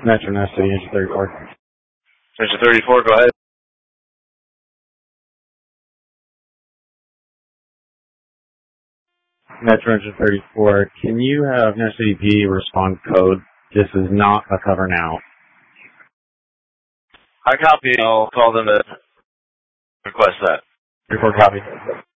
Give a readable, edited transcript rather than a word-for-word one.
Metro Nest City, Engine 34. Engine 34, go ahead. Metro Engine 34, can you have Nest City P respond code? This is not a cover now. I copy. I'll call them to request that. Report copy.